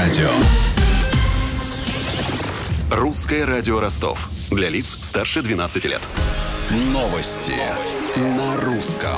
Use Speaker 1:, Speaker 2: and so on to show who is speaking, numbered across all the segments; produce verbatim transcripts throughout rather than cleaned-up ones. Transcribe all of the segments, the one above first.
Speaker 1: радио.
Speaker 2: Русское радио Ростов. Для лиц старше двенадцати лет.
Speaker 1: Новости на русском.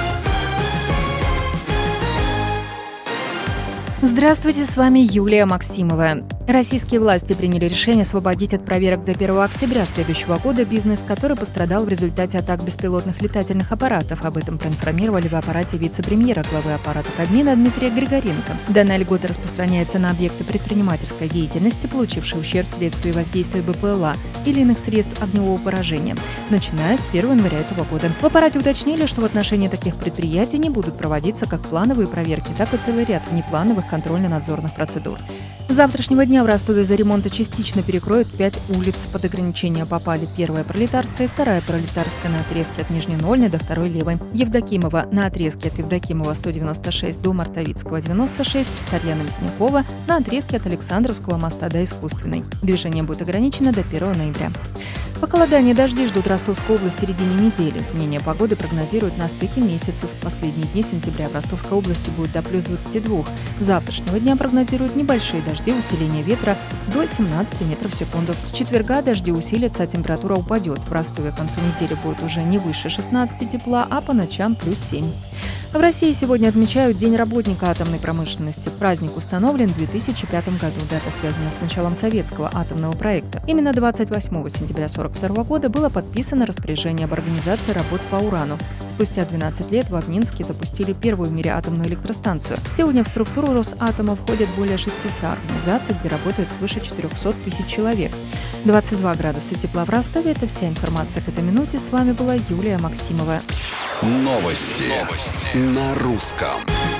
Speaker 3: Здравствуйте, с вами Юлия Максимова. Российские власти приняли решение освободить от проверок до первого октября следующего года бизнес, который пострадал в результате атак беспилотных летательных аппаратов. Об этом проинформировали в аппарате вице-премьера главы аппарата Кабмина Дмитрия Григоренко. Данная льгота распространяется на объекты предпринимательской деятельности, получившие ущерб вследствие воздействия БПЛА или иных средств огневого поражения, начиная с первого января этого года. В аппарате уточнили, что в отношении таких предприятий не будут проводиться как плановые проверки, так и целый ряд внеплановых контрольно-надзорных процедур. С завтрашнего дня в Ростове из-за ремонта частично перекроют пять улиц. Под ограничения попали первая Пролетарская и вторая Пролетарская на отрезке от Нижней Нольной до второй Левой, Евдокимова на отрезке от Евдокимова сто девяносто шесть до Мартовицкого девяносто шесть, Сарьяно-Мясникова на отрезке от Александровского моста до Искусственной. Движение будет ограничено до первого ноября. Похолодание, дожди ждут Ростовскую область в середине недели. Изменение погоды прогнозируют на стыке месяцев. В последние дни сентября в Ростовской области будет до плюс двадцати двух. С завтрашнего дня прогнозируют небольшие дожди, усиление ветра до семнадцати метров в секунду. С четверга дожди усилятся, а температура упадет. В Ростове к концу недели будет уже не выше шестнадцати тепла, а по ночам плюс семь. В России сегодня отмечают День работника атомной промышленности. Праздник установлен в две тысячи пятом году. Дата связана с началом советского атомного проекта. Именно двадцать восьмого сентября сорок второго года было подписано распоряжение об организации работ по урану. Спустя двенадцать лет в Обнинске запустили первую в мире атомную электростанцию. Сегодня в структуру Росатома входят более шестисот организаций, где работает свыше четырехсот тысяч человек. двадцать два градуса тепла в Ростове. Это вся информация к этой минуте. С вами была Юлия Максимова.
Speaker 1: Новости, Новости. на русском.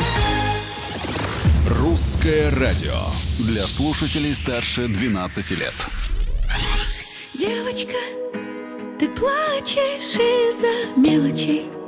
Speaker 1: Русское радио для слушателей старше двенадцати лет.
Speaker 4: Девочка, ты плачешь из-за мелочей.